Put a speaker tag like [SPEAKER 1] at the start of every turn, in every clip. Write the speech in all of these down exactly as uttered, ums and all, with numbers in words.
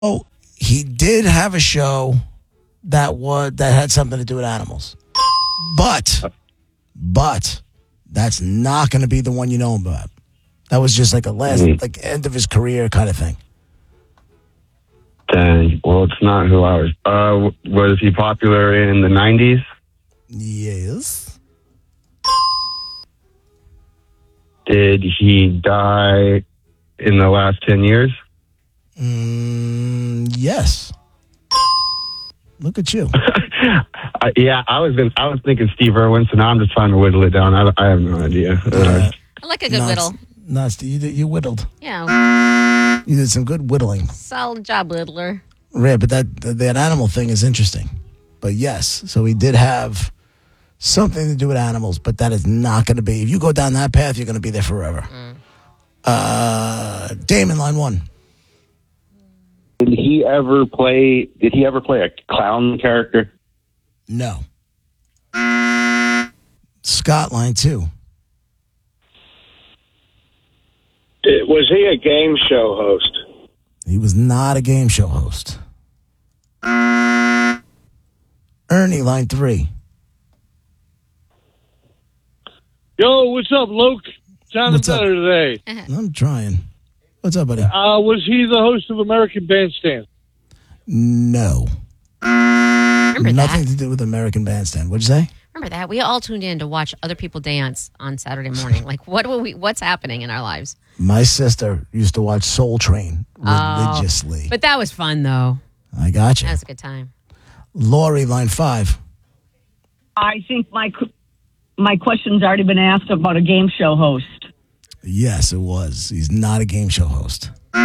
[SPEAKER 1] Oh, he did have a show that was that had something to do with animals, but but that's not going to be the one you know about. That was just like a last
[SPEAKER 2] Mm.
[SPEAKER 1] like end of his career kind of thing.
[SPEAKER 2] Dang. Well, it's not who I was. Uh, was he popular in the nineties?
[SPEAKER 1] Yes.
[SPEAKER 2] Did he die in the last ten years?
[SPEAKER 1] Mm, yes. Look at you.
[SPEAKER 2] I, yeah, I was in, I was thinking Steve Irwin, so now I'm just trying to whittle it down. I, I have no idea. Uh,
[SPEAKER 3] I like a good
[SPEAKER 1] No,
[SPEAKER 3] whittle.
[SPEAKER 1] it's- No, it's- you, did- you whittled.
[SPEAKER 3] Yeah,
[SPEAKER 1] You did some good whittling.
[SPEAKER 3] solid job, whittler.
[SPEAKER 1] Right, but that that animal thing is interesting. But yes, so he did have something to do with animals, but that is not going to be. If you go down that path, you're going to be there forever. Uh, Damon, line one.
[SPEAKER 4] Did he ever play? Did he ever play a clown character?
[SPEAKER 1] No. Scott, line two.
[SPEAKER 5] Was he a game show host?
[SPEAKER 1] He was not a game show host. Ernie, line three.
[SPEAKER 6] Yo, what's up, Luke? Sounding
[SPEAKER 1] What's up?
[SPEAKER 6] better today.
[SPEAKER 1] I'm trying. What's up, buddy?
[SPEAKER 6] Uh, was he the host of American Bandstand?
[SPEAKER 1] No.
[SPEAKER 3] Remember
[SPEAKER 1] Nothing
[SPEAKER 3] that?
[SPEAKER 1] to do with American Bandstand. What'd you say?
[SPEAKER 3] Remember that? We all tuned in to watch other people dance on Saturday morning. Like, what will we? What's happening in our lives?
[SPEAKER 1] My sister used to watch Soul Train religiously.
[SPEAKER 3] But that was fun, though.
[SPEAKER 1] I got you.
[SPEAKER 3] That was a good time.
[SPEAKER 1] Lori, line five.
[SPEAKER 7] I think my my question's already been asked about a game show host.
[SPEAKER 1] Yes, it was. He's not a game show host.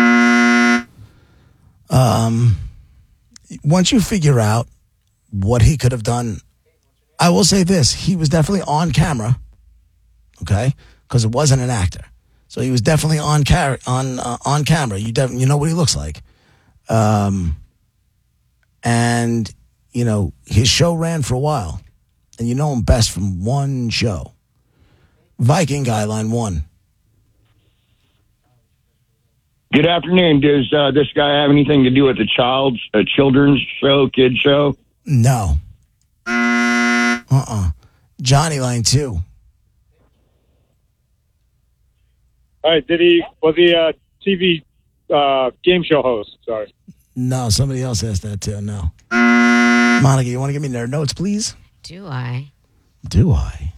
[SPEAKER 1] Um, once you figure out what he could have done, I will say this: he was definitely on camera. Okay, because it wasn't an actor, so he was definitely on car- on uh, on camera. You def- you know what he looks like, um, and you know his show ran for a while, and you know him best from one show. Viking guy, line one.
[SPEAKER 4] Good afternoon. Does uh, this guy have anything to do with the child's a children's show, kid show?
[SPEAKER 1] No. Uh-uh. Johnny, line two.
[SPEAKER 6] All right, did he, was he a T V uh, game show host? Sorry.
[SPEAKER 1] No, somebody else asked that too. No. Monica, you want to give me nerd notes, please?
[SPEAKER 3] Do I?
[SPEAKER 1] Do I?